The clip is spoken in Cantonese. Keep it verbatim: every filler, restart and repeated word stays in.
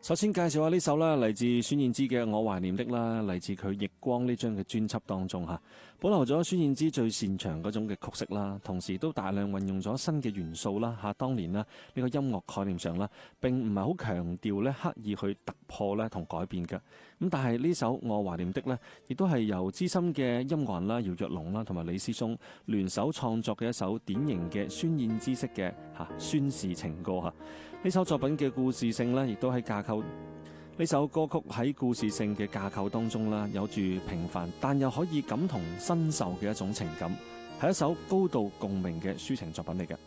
首先介紹下呢首啦，嚟自孫燕姿嘅《我懷念的》啦，嚟自佢《逆光》呢張嘅專輯當中嚇，保留咗孫燕姿最擅長嗰種嘅曲式啦，同時都大量運用咗新嘅元素啦嚇。當年啦呢個音樂概念上啦，並唔係好強調咧刻意去突破咧同改變嘅。咁但係呢首《我懷念的》呢，亦都係由資深嘅音樂人啦姚若龍啦同埋李思松聯手創作嘅一首典型嘅孫燕姿式嘅嚇宣示情歌嚇。呢首作品嘅故事性呢，亦都喺架構呢首歌曲喺故事性嘅架構當中啦，有住平凡但又可以感同身受嘅一種情感，係一首高度共鳴嘅抒情作品嚟嘅。